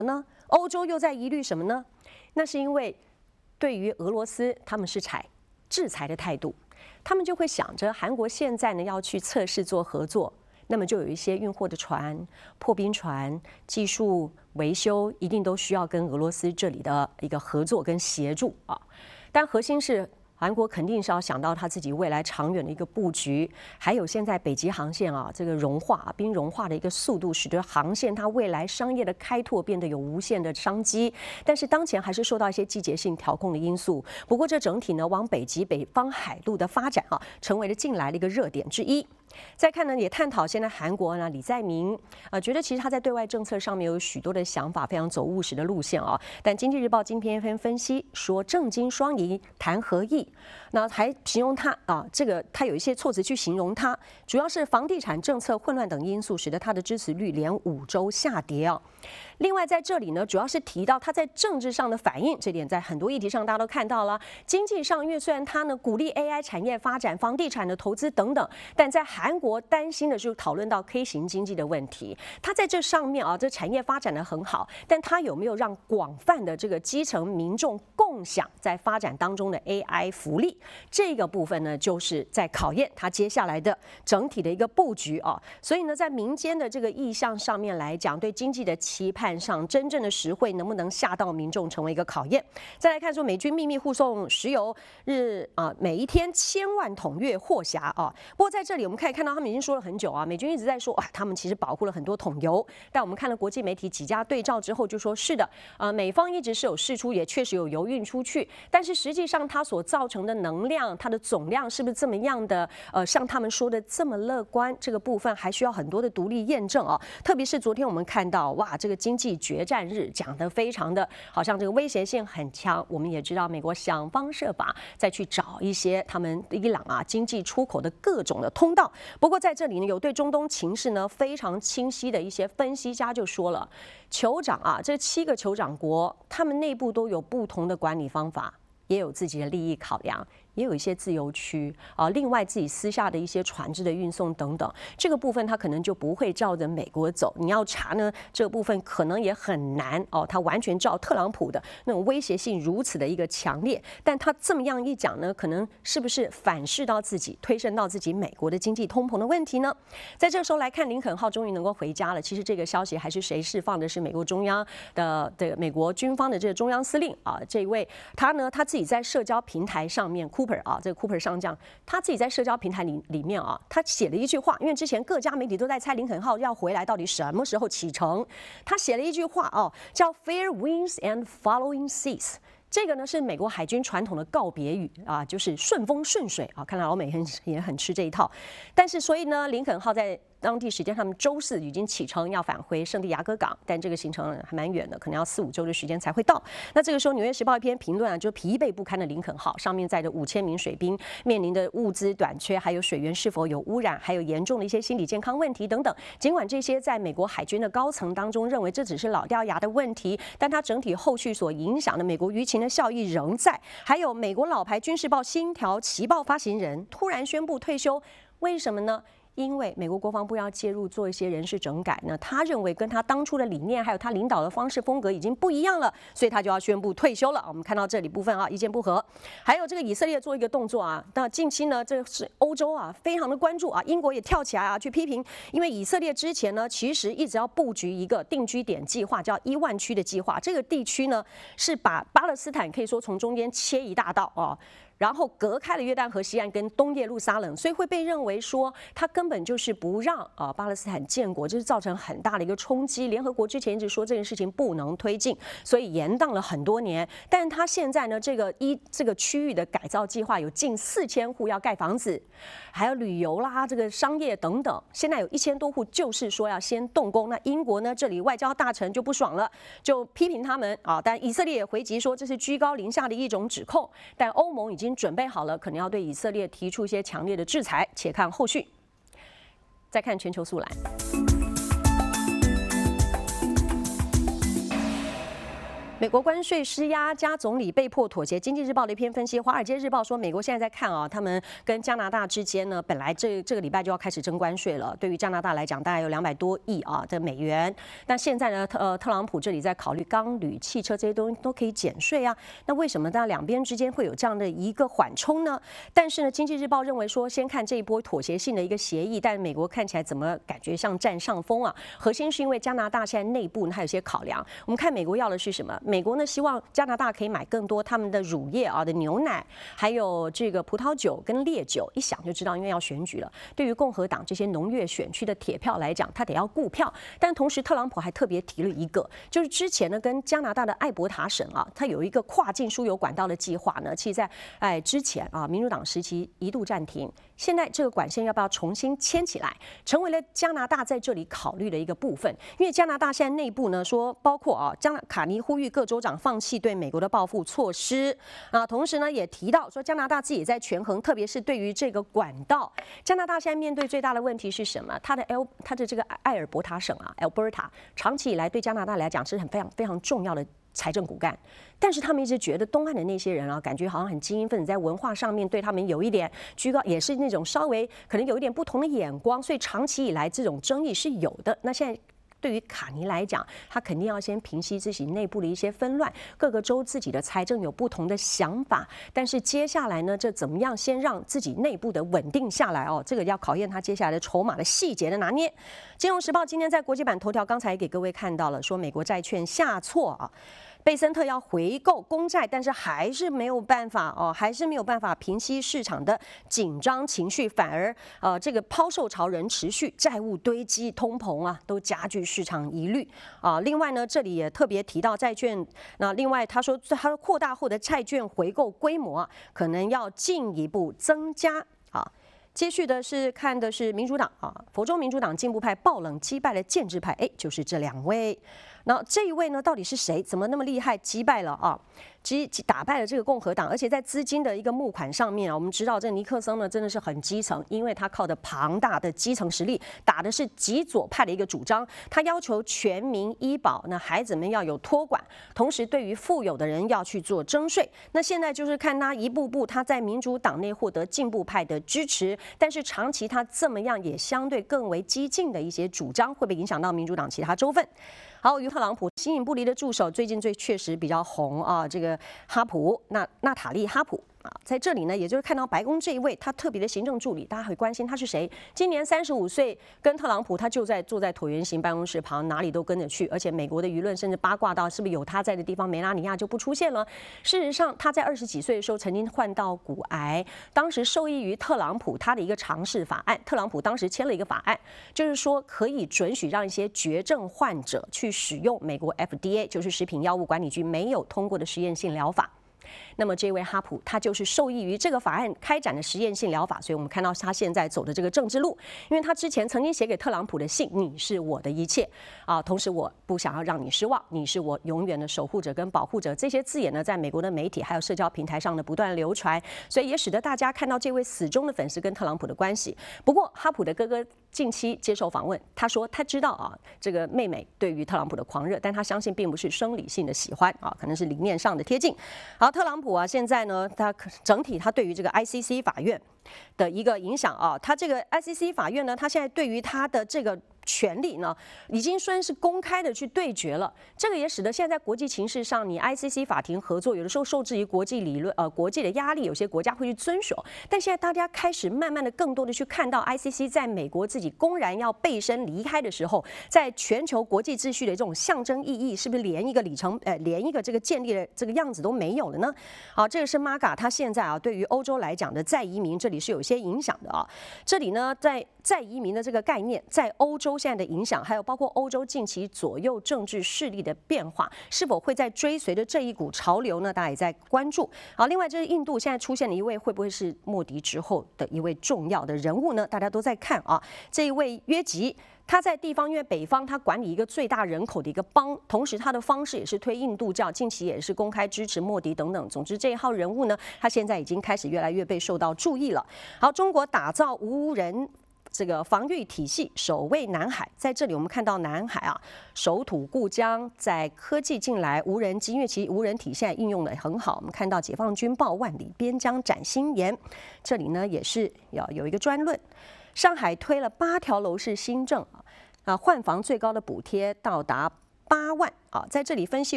呢？欧洲又在疑虑什么呢？那是因为对于俄罗斯，他们是采制裁的态度，他们就会想着韩国现在呢要去测试做合作，那么就有一些运货的船、破冰船、技术维修，一定都需要跟俄罗斯这里的一个合作跟协助啊。但核心是韩国肯定是要想到他自己未来长远的一个布局，还有现在北极航线啊，这个融化、冰融化的一个速度，使得航线它未来商业的开拓变得有无限的商机。但是当前还是受到一些季节性调控的因素。不过这整体呢，往北极、北方海路的发展啊，成为了近来的一个热点之一。再看呢，也探讨现在韩国呢，李在明觉得其实他在对外政策上面有许多的想法，非常走务实的路线啊。但经济日报今天分析说，政经双赢谈合意，那还形容他这个他有一些措辞去形容他，主要是房地产政策混乱等因素，使得他的支持率连5周下跌啊。另外在这里呢，主要是提到他在政治上的反应，这点在很多议题上大家都看到了。经济上，因为虽然他呢鼓励 AI 产业发展、房地产的投资等等，但在韩国担心的是讨论到 K 型经济的问题。他在这上面这产业发展的很好，但他有没有让广泛的这个基层民众共享在发展当中的 AI 福利？这个部分呢，就是在考验他接下来的整体的一个布局啊。所以呢，在民间的这个意向上面来讲，对经济的期盼上，真正的实惠能不能下到民众，成为一个考验。再来看说，美军秘密护送石油每一天1000万桶月获辖啊。不过在这里我们可以看到，他们已经说了很久啊，美军一直在说他们其实保护了很多桶油。但我们看了国际媒体几家对照之后，就说是的，美方一直是有释出，也确实有油运出去，但是实际上它所造成的能量，它的总量是不是这么样的像他们说的这么乐观？这个部分还需要很多的独立验证啊。特别是昨天我们看到，哇，这个经济决战日讲得非常的好像这个威胁性很强。我们也知道，美国想方设法再去找一些他们伊朗经济出口的各种的通道。不过在这里呢，有对中东情势呢非常清晰的一些分析家就说了，酋长这7个酋长国，他们内部都有不同的管理方法，也有自己的利益考量。也有一些自由区另外自己私下的一些船只的运送等等，这个部分它可能就不会照着美国走。你要查呢，这个部分可能也很难它完全照特朗普的那种威胁性如此的一个强烈。但他这么样一讲呢，可能是不是反噬到自己，推升到自己美国的经济通膨的问题呢？在这个时候来看，林肯号终于能够回家了。其实这个消息还是谁释放的？是美国中央的美国军方的这个中央司令这一位他呢，他自己在社交平台上面。这个 Cooper 上将他自己在社交平台里面他写了一句话，因为之前各家媒体都在猜林肯号要回来到底什么时候启程，他写了一句话叫 Fair winds and following seas。这个呢是美国海军传统的告别语就是顺风顺水看来老美也很吃这一套。但是所以呢，林肯号在当地时间他们周4已经启程要返回圣地亚哥港，但这个行程还蛮远的，可能要4、5周的时间才会到。那这个时候，《纽约时报》一篇评论就疲惫不堪的林肯号上面载着5000名水兵，面临的物资短缺，还有水源是否有污染，还有严重的一些心理健康问题等等。尽管这些在美国海军的高层当中认为这只是老掉牙的问题，但它整体后续所影响的美国舆情的效益仍在。还有美国老牌军事报《星条旗报》发行人突然宣布退休，为什么呢？因为美国国防部要介入做一些人事整改呢，他认为跟他当初的理念还有他领导的方式风格已经不一样了，所以他就要宣布退休了。我们看到这里部分意见不合。还有这个以色列做一个动作那近期呢，这是欧洲非常的关注英国也跳起来去批评，因为以色列之前呢其实一直要布局一个定居点计划，叫1万区的计划。这个地区呢是把巴勒斯坦可以说从中间切一大道然后隔开了约旦河西岸跟东耶路撒冷，所以会被认为说他根本就是不让巴勒斯坦建国，这是造成很大的一个冲击。联合国之前一直说这件事情不能推进，所以延宕了很多年。但他现在呢，这个区域的改造计划有近4000户要盖房子，还有旅游啦、这个商业等等。现在有1000多户就是说要先动工。那英国呢，这里外交大臣就不爽了，就批评他们但以色列也回击说这是居高临下的一种指控。但欧盟已经准备好了，可能要对以色列提出一些强烈的制裁，且看后续。再看全球速览。 美国关税施压，加总理被迫妥协。经济日报的一篇分析，华尔街日报说，美国现在在看啊，他们跟加拿大之间呢，本来这个礼拜就要开始征关税了。对于加拿大来讲，大概有200多亿的美元。但现在呢，特朗普这里在考虑钢铝、汽车这些东西都可以减税啊。那为什么那两边之间会有这样的一个缓冲呢？但是呢，经济日报认为说，先看这一波妥协性的一个协议，但美国看起来怎么感觉像占上风啊？核心是因为加拿大现在内部呢还有些考量。我们看美国要的是什么？美国呢希望加拿大可以买更多他们的乳业的牛奶，还有这个葡萄酒跟烈酒。一想就知道，因为要选举了，对于共和党这些农业选区的铁票来讲，他得要顾票。但同时，特朗普还特别提了一个，就是之前呢跟加拿大的艾伯塔省它有一个跨境输油管道的计划呢，其实在之前民主党时期一度暂停。现在这个管线要不要重新牵起来，成为了加拿大在这里考虑的一个部分。因为加拿大现在内部呢说，包括卡尼呼吁各州长放弃对美国的报复措施同时呢也提到说，加拿大自己也在权衡，特别是对于这个管道，加拿大现在面对最大的问题是什么？它的这个艾尔伯塔省Alberta 长期以来对加拿大来讲是非常非常重要的财政骨干，但是他们一直觉得东岸的那些人感觉好像很精英分子，在文化上面对他们有一点居高，也是那种稍微可能有一点不同的眼光，所以长期以来这种争议是有的。那现在对于卡尼来讲，他肯定要先平息自己内部的一些纷乱，各个州自己的财政有不同的想法，但是接下来呢，这怎么样先让自己内部的稳定下来这个要考验他接下来的筹码的细节的拿捏。金融时报今天在国际版头条，刚才也给各位看到了，说美国债券下挫贝森特要回购公债，但是还是没有办法还是没有办法平息市场的紧张情绪，反而这个抛售潮仍持续，债务堆积、通膨都加剧市场疑虑另外呢，这里也特别提到债券，那另外他说扩大后的债券回购规模可能要进一步增加接续的是看的是民主党佛州民主党进步派爆冷击败了建制派，就是这2位。那这一位呢，到底是谁？怎么那么厉害，击败了打败了这个共和党？而且在资金的一个募款上面我们知道这尼克森呢真的是很基层，因为他靠着庞大的基层实力，打的是极左派的一个主张。他要求全民医保，那孩子们要有托管，同时对于富有的人要去做征税。那现在就是看他一步步他在民主党内获得进步派的支持，但是长期他这么样也相对更为激进的一些主张，会不会影响到民主党其他州份？好，于特朗普形影不离的助手，最近确实比较红这个哈普，娜塔莉哈普。在这里呢，也就是看到白宫这一位他特别的行政助理，大家会关心他是谁。今年35岁，跟特朗普他就坐在椭圆形办公室旁，哪里都跟着去。而且美国的舆论甚至八卦到，是不是有他在的地方，梅拉尼亚就不出现了？事实上，他在20几岁的时候曾经患到骨癌，当时受益于特朗普他的一个尝试法案。特朗普当时签了一个法案，就是说可以准许让一些绝症患者去使用美国 FDA， 就是食品药物管理局没有通过的实验性疗法。那么这位哈普他就是受益于这个法案开展的实验性疗法，所以我们看到他现在走的这个政治路，因为他之前曾经写给特朗普的信，你是我的一切同时我不想要让你失望，你是我永远的守护者跟保护者，这些字眼呢在美国的媒体还有社交平台上呢不断流传，所以也使得大家看到这位死忠的粉丝跟特朗普的关系。不过哈普的哥哥近期接受访问，他说他知道这个妹妹对于特朗普的狂热，但他相信并不是生理性的喜欢可能是理念上的贴近。好，特朗普现在呢，他整体他对于这个 ICC 法院的一个影响他这个 ICC 法院呢，他现在对于他的这个权力呢，已经算是公开的去对决了。这个也使得现在国际情势上，你 ICC 法庭合作，有的时候受制于国际理论国际的压力，有些国家会去遵守。但现在大家开始慢慢的更多的去看到 ICC 在美国自己公然要背身离开的时候，在全球国际秩序的这种象征意义，是不是连一个连一个这个建立的这个样子都没有了呢？好，这个是 MAGA 他现在对于欧洲来讲的再移民，这里是有一些影响的这里呢，在再移民的这个概念，在欧洲现在的影响，还有包括欧洲近期左右政治势力的变化，是否会在追随着这一股潮流呢？大家也在关注。好，另外这是印度现在出现了一位，会不会是莫迪之后的一位重要的人物呢？大家都在看这一位约吉。他在地方，因为北方他管理一个最大人口的一个邦，同时他的方式也是推印度教，近期也是公开支持莫迪等等。总之这一号人物呢，他现在已经开始越来越被受到注意了。好，中国打造无人这个防御体系守卫南海，在这里我们看到南海啊，守土固疆，在科技进来，无人机，因为其实无人体现在应用的很好，我们看到解放军报万里，边疆展新颜。这里呢也是要有一个专论，上海推了8条楼市新政换房最高的补贴到达8万啊，在这里分析。